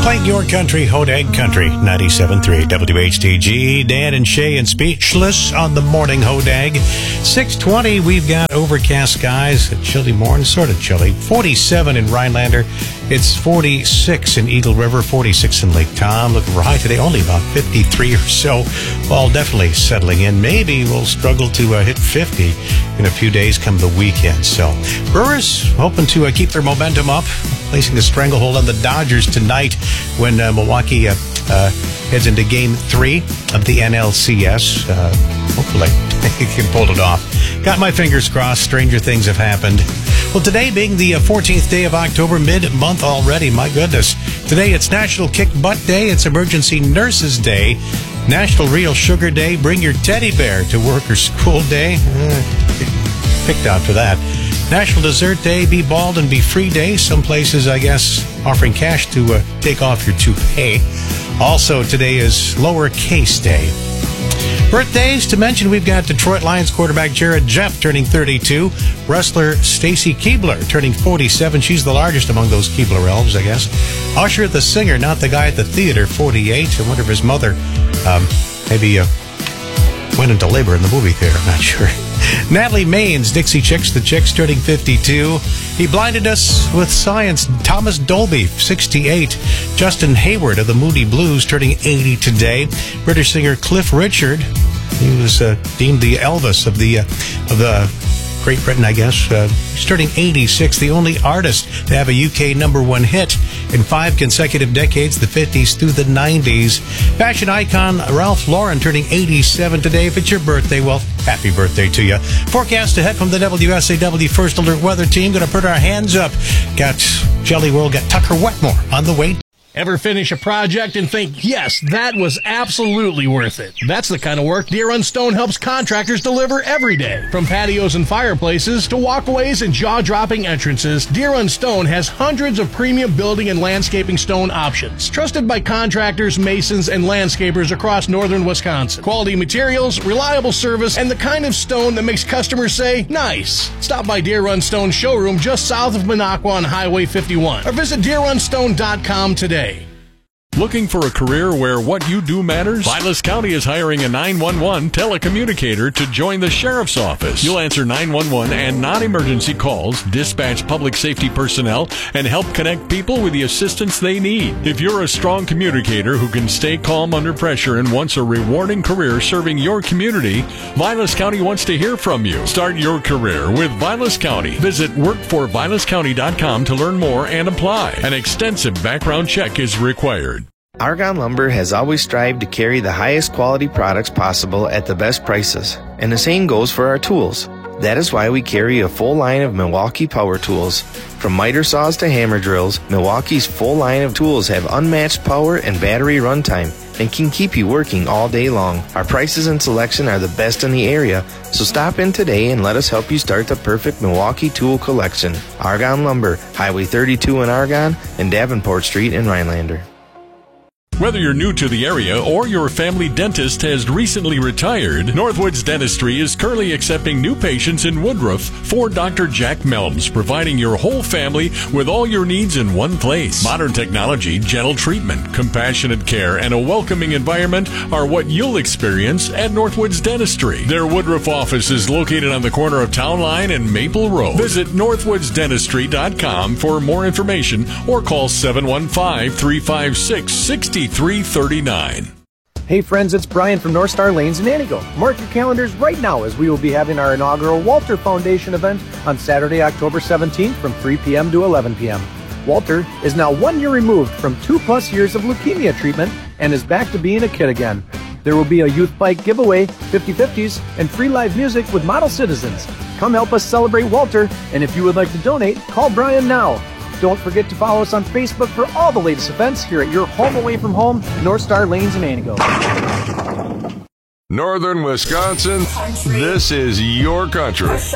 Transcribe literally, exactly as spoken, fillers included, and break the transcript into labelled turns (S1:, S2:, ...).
S1: Playing your country, Hodag Country, ninety-seven point three W H T G. Dan and Shay and Speechless on the morning Hodag. six twenty, we've got overcast skies, a chilly morning, sort of chilly. forty-seven in Rhinelander. It's forty-six in Eagle River, forty-six in Lake Tom. Looking for high today, only about fifty-three or so. Fall definitely settling in. Maybe we'll struggle to uh, hit fifty in a few days come the weekend. So Brewers hoping to uh, keep their momentum up, placing a stranglehold on the Dodgers tonight when uh, Milwaukee uh, uh, heads into Game three of the N L C S. Uh, hopefully they can pull it off. Got my fingers crossed. Stranger things have happened. Well, today being the fourteenth day of October, mid-month already, my goodness. Today it's National Kick Butt Day, it's Emergency Nurses Day, National Real Sugar Day, Bring Your Teddy Bear to Work or School Day. Uh, picked out for that. National Dessert Day, Be Bald and Be Free Day. Some places, I guess, offering cash to uh, take off your toupee. Also, today is Lower Case Day. Birthdays to mention, we've got Detroit Lions quarterback Jared Jeff turning thirty-two. Wrestler Stacy Keibler turning forty-seven. She's the largest among those Keibler elves, I guess. Usher the singer, not the guy at the theater, forty-eight. I wonder if his mother um, maybe uh, went into labor in the movie theater. I'm not sure. Natalie Maines, Dixie Chicks, the Chicks, turning fifty-two. He blinded us with science. Thomas Dolby, sixty-eight. Justin Hayward of the Moody Blues, turning eighty today. British singer Cliff Richard, he was uh, deemed the Elvis of the uh, of the Great Britain, I guess. Uh, he's turning eighty-six, the only artist to have a U K number one hit in five consecutive decades, the fifties through the nineties. Fashion icon Ralph Lauren turning eighty-seven today. If it's your birthday, well, happy birthday to you. Forecast ahead from the W S A W First Alert Weather Team. Going to put our hands up. Got Jelly World, got Tucker Wetmore on the way.
S2: Ever finish a project and think, yes, that was absolutely worth it? That's the kind of work Deer Run Stone helps contractors deliver every day. From patios and fireplaces to walkways and jaw-dropping entrances, Deer Run Stone has hundreds of premium building and landscaping stone options. Trusted by contractors, masons, and landscapers across northern Wisconsin. Quality materials, reliable service, and the kind of stone that makes customers say, nice. Stop by Deer Run Stone showroom just south of Minocqua on Highway fifty-one or visit deer run stone dot com today.
S3: Looking for a career where what you do matters? Vilas County is hiring a nine one one telecommunicator to join the sheriff's office. You'll answer nine one one and non-emergency calls, dispatch public safety personnel, and help connect people with the assistance they need. If you're a strong communicator who can stay calm under pressure and wants a rewarding career serving your community, Vilas County wants to hear from you. Start your career with Vilas County. Visit work for vilas county dot com to learn more and apply. An extensive background check is required.
S4: Argonne Lumber has always strived to carry the highest quality products possible at the best prices, and the same goes for our tools. That is why we carry a full line of Milwaukee power tools. From miter saws to hammer drills, Milwaukee's full line of tools have unmatched power and battery runtime and can keep you working all day long. Our prices and selection are the best in the area, so stop in today and let us help you start the perfect Milwaukee tool collection. Argonne Lumber, Highway thirty-two in Argonne and Davenport Street in Rhinelander.
S3: Whether you're new to the area or your family dentist has recently retired, Northwoods Dentistry is currently accepting new patients in Woodruff for Doctor Jack Melms, providing your whole family with all your needs in one place. Modern technology, gentle treatment, compassionate care, and a welcoming environment are what you'll experience at Northwoods Dentistry. Their Woodruff office is located on the corner of Town Line and Maple Road. Visit northwoods dentistry dot com for more information or call seven one five, three five six, six three three nine.
S5: Hey friends, it's Brian from North Star Lanes in Antigo. Mark your calendars right now as we will be having our inaugural Walter Foundation event on Saturday, October seventeenth from three p.m. to eleven p.m. Walter is now one year removed from two plus years of leukemia treatment and is back to being a kid again. There will be a youth bike giveaway, fifty-fifties, and free live music with Model Citizens. Come help us celebrate Walter, and if you would like to donate, call Brian now. Don't forget to follow us on Facebook for all the latest events here at your home away from home, North Star Lanes in Antigo.
S6: Northern Wisconsin, this is your country.